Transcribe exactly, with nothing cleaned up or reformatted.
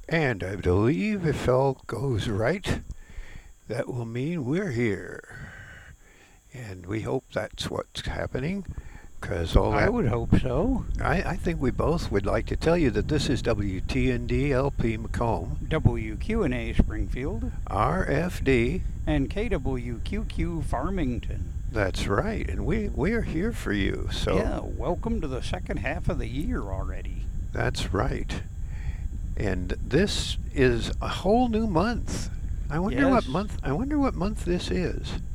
And I believe if all goes right, that will mean we're here. And we hope that's what's happening, because all I that. would hope so. I, I think we both would like to tell you that this is W T N D L P Macomb, W Q N A Springfield, R F D. and K W Q Q Farmington. That's right, and we we're here for you. So Yeah, welcome to the second half of the year already. that's right. And this is a whole new month. I wonder what Yes. month. I wonder what month this is.